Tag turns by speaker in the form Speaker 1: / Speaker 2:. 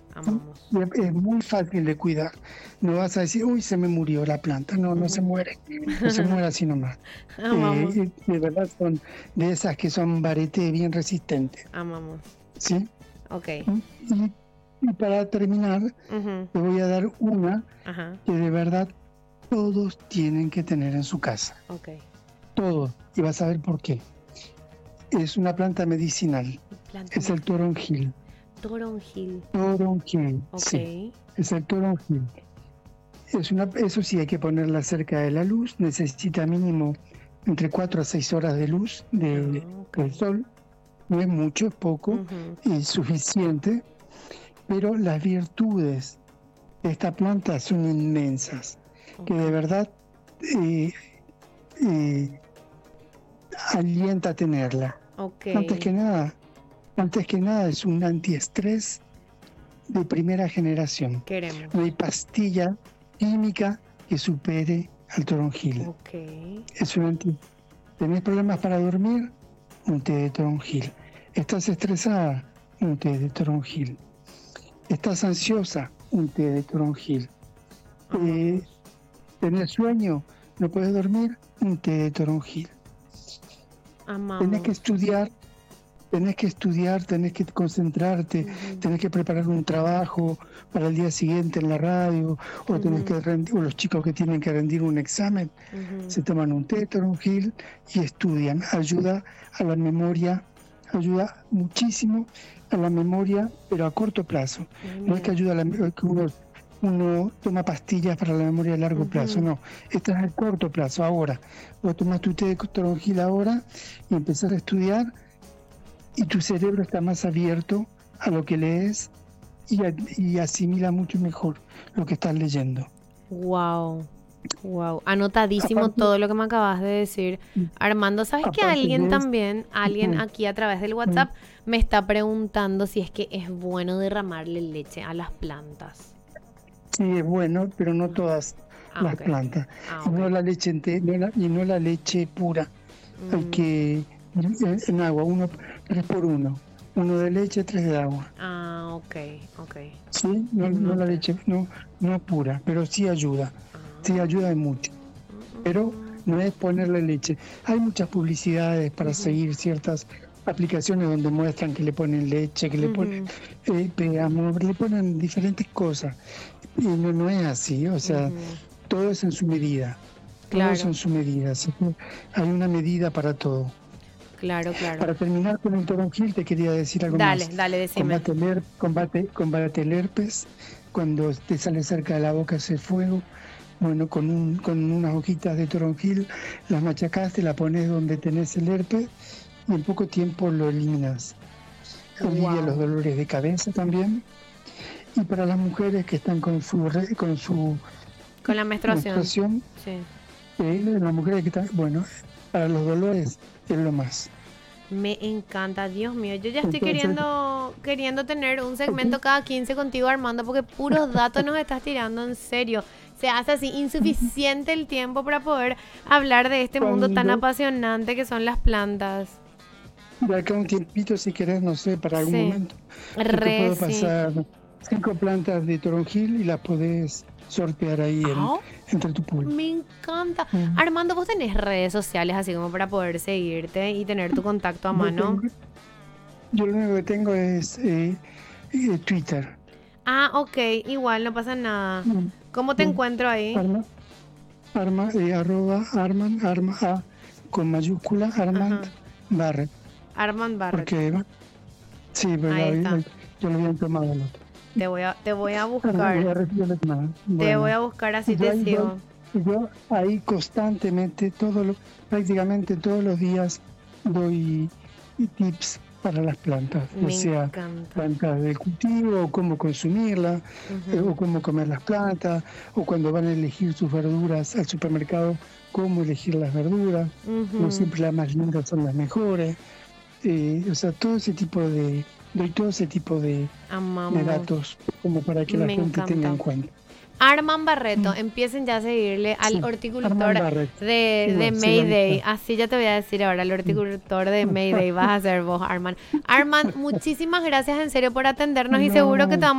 Speaker 1: Amamos.
Speaker 2: Es muy fácil de cuidar. No vas a decir, uy, se me murió la planta. No, no se muere. No se muere así nomás.
Speaker 1: Amamos.
Speaker 2: De verdad son de esas que son varietés bien resistentes.
Speaker 1: Amamos.
Speaker 2: ¿Sí?
Speaker 1: Ok.
Speaker 2: Y para terminar,
Speaker 1: Ujú.
Speaker 2: te voy a dar una
Speaker 1: Ajá.
Speaker 2: que de verdad todos tienen que tener en su casa.
Speaker 1: Ok.
Speaker 2: Todos. Y vas a ver por qué. Es una planta medicinal.
Speaker 1: Planta
Speaker 2: Es el toronjil.
Speaker 1: toronjil.
Speaker 2: Toronjil,
Speaker 1: Ok.
Speaker 2: sí. Es el toronjil. Eso sí, hay que ponerla cerca de la luz. Necesita mínimo entre 4 a 6 horas de luz del sol. No es mucho, es poco,
Speaker 1: Ujú.
Speaker 2: es suficiente. Pero las virtudes de esta planta son inmensas. Que de verdad alienta a tenerla.
Speaker 1: Ok.
Speaker 2: Antes que nada es un antiestrés de primera generación.
Speaker 1: Queremos.
Speaker 2: No hay pastilla química que supere al toronjil.
Speaker 1: Ok.
Speaker 2: ¿Tenés problemas para dormir? Un té de toronjil. ¿Estás estresada? Un té de toronjil. ¿Estás ansiosa? Un té de toronjil. ¿Tenés sueño? ¿No puedes dormir? Un té de toronjil.
Speaker 1: Amamos.
Speaker 2: Tenés que estudiar, tenés que concentrarte, tenés que preparar un trabajo para el día siguiente en la radio, o tenés que rendir, o los chicos que tienen que rendir un examen, se toman un té de toronjil y estudian. Ayuda a la memoria, ayuda muchísimo a la memoria, pero a corto plazo. No es que ayuda a la memoria, que uno toma pastillas para la memoria a largo plazo, no. Esto es a corto plazo, ahora. Vos tomás tu té de toronjil ahora y empezás a estudiar, y tu cerebro está más abierto a lo que lees y asimila mucho mejor lo que estás leyendo.
Speaker 1: Wow. Wow, anotadísimo todo lo que me acabas de decir. Armando, ¿sabes que alguien aquí a través del WhatsApp me está preguntando si es que es bueno derramarle leche a las plantas?
Speaker 2: Sí, es bueno, pero no todas las plantas. Y no la leche entera, y no la leche pura. Hay que, en agua, 3 por 1. 1 de leche, 3 de agua.
Speaker 1: Ok.
Speaker 2: Sí, no la leche, no pura, pero sí ayuda. Sí ayuda mucho. Pero no es ponerle leche. Hay muchas publicidades para seguir ciertas aplicaciones donde muestran que le ponen leche, que le ponen le ponen diferentes cosas. Y no es así, o sea, todo es en su medida. Todo es en su medida. Así que hay una medida para todo.
Speaker 1: Claro.
Speaker 2: Para terminar con el toronjil, te quería decir algo más.
Speaker 1: Dale, decime.
Speaker 2: Combate el herpes. Cuando te sale cerca de la boca ese fuego, bueno, con unas hojitas de toronjil, las machacaste, la pones donde tenés el herpes y en poco tiempo lo eliminas. Alivia los dolores de cabeza también. Y para las mujeres que están con
Speaker 1: la menstruación. Sí.
Speaker 2: Las mujeres que están, bueno, para los dolores es lo más.
Speaker 1: Me encanta, Dios mío. Yo ya estoy queriendo tener un segmento cada 15 contigo, Armando, porque puros datos nos estás tirando, en serio. Se hace así insuficiente el tiempo para poder hablar de este mundo tan apasionante que son las plantas.
Speaker 2: De acá un tiempito, si querés, no sé, para algún momento. Te puedo pasar 5 plantas de toronjil y las podés sortear ahí entre tu público.
Speaker 1: Me encanta. Armando, ¿vos tenés redes sociales así como para poder seguirte y tener tu contacto a mano?
Speaker 2: Yo lo único que tengo es Twitter.
Speaker 1: Ok, igual, no pasa nada. ¿Cómo te encuentro ahí?
Speaker 2: Armand, con mayúscula, Armand Barrett.
Speaker 1: Armand Barrett.
Speaker 2: Porque, sí, pero yo lo había tomado el otro.
Speaker 1: Te voy a buscar. Te voy a buscar, así te sigo.
Speaker 2: Yo ahí constantemente, prácticamente todos los días doy tips para las plantas,
Speaker 1: Me
Speaker 2: sea
Speaker 1: encanta.
Speaker 2: plantas de cultivo, o cómo consumirlas, o cómo comer las plantas, o cuando van a elegir sus verduras al supermercado, cómo elegir las verduras. No siempre las más lindas son las mejores. O sea, doy todo ese tipo de datos como para que la gente tenga en cuenta.
Speaker 1: Armand Barreto, empiecen ya a seguirle al horticultor de Mayday. Así ya te voy a decir ahora, el horticultor de Mayday. Vas a ser vos, Armand. Armand, muchísimas gracias en serio por atendernos y seguro que te vamos